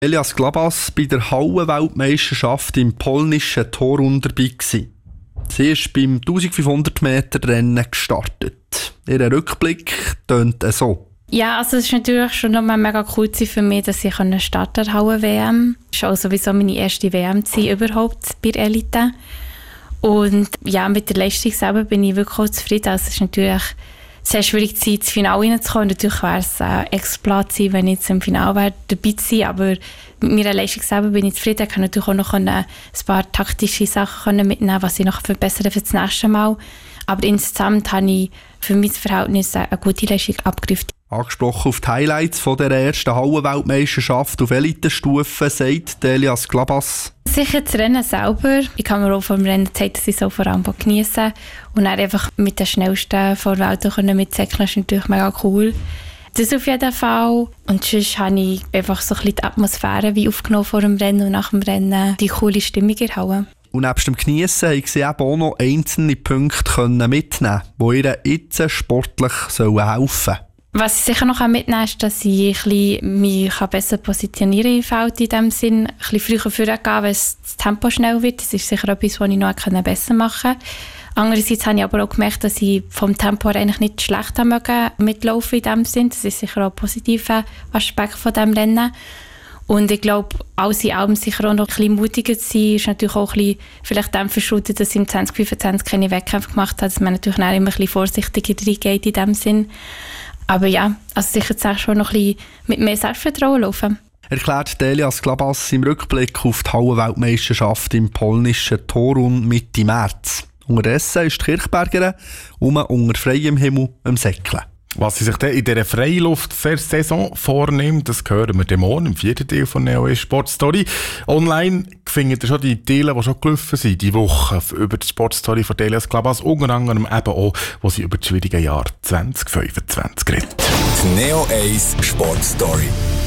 Elias Glabas bei der Hallenweltmeisterschaft im polnischen Torun dabei gewesen. Sie ist beim 1500 Meter Rennen gestartet. Ihr Rückblick tönt so. Ja, also es ist natürlich schon nochmal mega cool für mich, dass ich starten an der Halle-WM. Es war auch sowieso meine erste WM überhaupt bei der Elite. Und ja, mit der Leistung selber bin ich wirklich auch zufrieden. Also es ist natürlich sehr schwierig, ins Finale reinzukommen. Natürlich wäre es Exploit sein, wenn ich jetzt im Finale dabei sein, aber mit meiner Leistung selber bin ich zufrieden. Ich kann natürlich auch noch ein paar taktische Sachen mitnehmen, was ich noch verbessern für das nächste Mal. Aber insgesamt habe ich für mein Verhältnis eine gute Leistung abgerufen. Angesprochen auf die Highlights von der ersten Hallenweltmeisterschaft auf Elitenstufe, sagt Elias Glabas. Sicher das Rennen selber. Ich kann mir auch vom Rennen zeigen, dass ich es vor allem geniessen und dann einfach mit den schnellsten vor der Welt mitsäckeln, ist natürlich mega cool. Das auf jeden Fall. Und sonst habe ich einfach so ein bisschen die Atmosphäre wie aufgenommen vor dem Rennen und nach dem Rennen, die coole Stimmung erhalten. Und nebst dem Geniessen haben sie eben auch noch einzelne Punkte mitnehmen, die ihr jetzt sportlich helfen sollen. Was ich sicher noch mitnehmen kann, ist, dass ich mich besser positionieren im Feld in dem Sinn. Ein bisschen früher vorgehen, wenn das Tempo schnell wird. Das ist sicher etwas, was ich noch besser machen kann. Andererseits habe ich aber auch gemerkt, dass ich vom Tempo eigentlich nicht schlecht mitlaufen in dem Sinn. Das ist sicher auch ein positiver Aspekt von diesem Rennen. Und ich glaube, alles in allem sicher auch noch ein bisschen mutiger zu sein, ist natürlich auch ein bisschen vielleicht dem verschuldet, dass ich im 2025 keine Wettkämpfe gemacht habe, dass man natürlich auch immer ein bisschen vorsichtiger reingeht in dem Sinn. Aber ja, also sicher schon noch ein bisschen mit mehr Selbstvertrauen laufen. Erklärt Elias Glabas im Rückblick auf die Hallenweltmeisterschaft im polnischen Torun Mitte März. Unterdessen ist die Kirchbergerin unter freiem Himmel am Säckeln. Was sie sich dann in dieser Freiluft-Saison vornimmt, das hören wir morgen im 4. Teil von Neo Sportstory. Online findet ihr schon die Teile, die schon gelaufen sind, die Woche über die Sportstory von Elias Glabas, unter anderem eben auch, wo sie über das schwierige Jahr 2025 redet. Die Neo Sportstory.